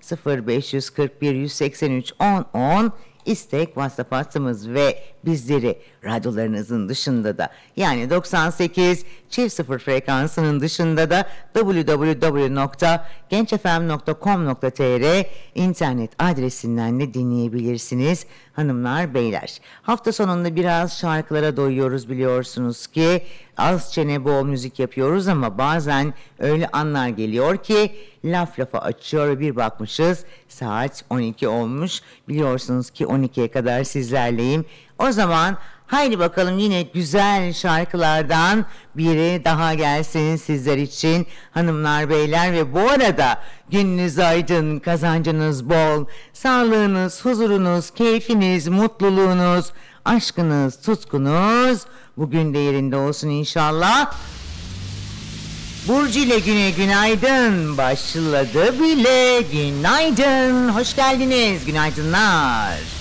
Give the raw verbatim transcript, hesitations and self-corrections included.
sıfır beş yüz kırk bir yüz seksen üç on on istek WhatsApp hattımız ve bizleri radyolarınızın dışında da yani doksan sekiz çift sıfır frekansının dışında da double-u double-u double-u nokta gençefem nokta com nokta tr internet adresinden de dinleyebilirsiniz hanımlar beyler. Hafta sonunda biraz şarkılara doyuyoruz biliyorsunuz ki az çene bol müzik yapıyoruz ama bazen öyle anlar geliyor ki laf lafa açıyor ve bir bakmışız saat on iki olmuş. Biliyorsunuz ki on ikiye kadar sizlerleyim. O zaman haydi bakalım yine güzel şarkılardan biri daha gelsin sizler için hanımlar beyler ve bu arada gününüz aydın, kazancınız bol, sağlığınız, huzurunuz, keyfiniz, mutluluğunuz, aşkınız, tutkunuz bugün de yerinde olsun inşallah. Burcu ile güne günaydın başladı bile günaydın hoş geldiniz günaydınlar.